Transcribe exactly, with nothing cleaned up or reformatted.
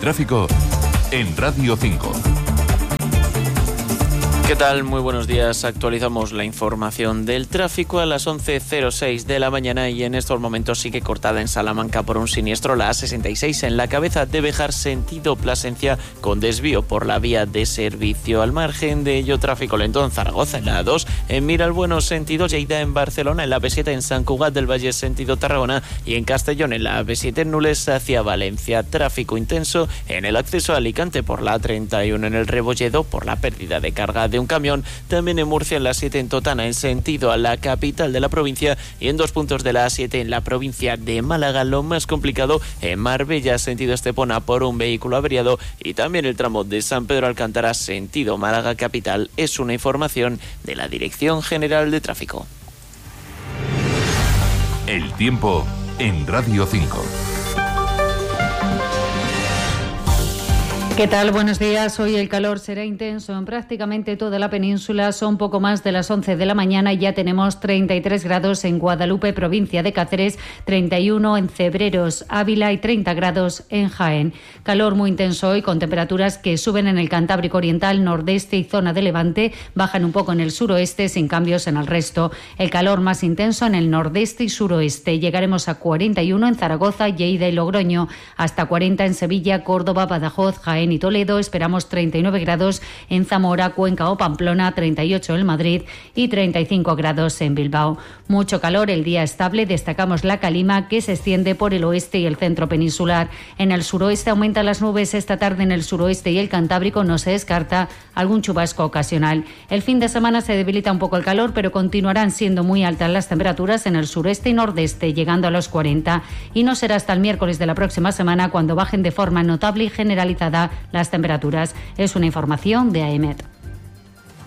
tráfico en Radio cinco. ¿Qué tal? Muy buenos días. Actualizamos la información del tráfico a las once cero seis de la mañana y en estos momentos sigue cortada en Salamanca por un siniestro la A sesenta y seis en la cabeza de Béjar sentido Plasencia con desvío por la vía de servicio. Al margen de ello, tráfico lento en Zaragoza en la A dos, en Miralbueno sentido Lleida en Barcelona, en la A P siete en San Cugat del Valle sentido Tarragona y en Castellón en la A P siete en Nules hacia Valencia. Tráfico intenso en el acceso a Alicante por la A treinta y uno en el Rebolledo por la pérdida de carga de un camión, también en Murcia en la A siete en Totana en sentido a la capital de la provincia y en dos puntos de la A siete en la provincia de Málaga. Lo más complicado en Marbella sentido Estepona por un vehículo averiado y también el tramo de San Pedro Alcántara sentido Málaga capital. Es una información de la Dirección General de Tráfico. El tiempo en Radio cinco. ¿Qué tal? Buenos días. Hoy el calor será intenso en prácticamente toda la península. Son poco más de las once de la mañana y ya tenemos treinta y tres grados en Guadalupe, provincia de Cáceres, treinta y uno en Cebreros, Ávila y treinta grados en Jaén. Calor muy intenso hoy con temperaturas que suben en el Cantábrico Oriental, Nordeste y zona de Levante, bajan un poco en el suroeste sin cambios en el resto. El calor más intenso en el Nordeste y suroeste. Llegaremos a cuarenta y uno en Zaragoza, Lleida y Logroño, hasta cuarenta en Sevilla, Córdoba, Badajoz, Jaén y Toledo. Esperamos treinta y nueve grados en Zamora, Cuenca o Pamplona, treinta y ocho en Madrid y treinta y cinco grados en Bilbao. Mucho calor, el día estable. Destacamos la calima que se extiende por el oeste y el centro peninsular. En el suroeste aumentan las nubes esta tarde en el suroeste y el Cantábrico. No se descarta algún chubasco ocasional. El fin de semana se debilita un poco el calor, pero continuarán siendo muy altas las temperaturas en el sureste y nordeste, llegando a los cuarenta. Y no será hasta el miércoles de la próxima semana cuando bajen de forma notable y generalizada las temperaturas. Es una información de AEMET.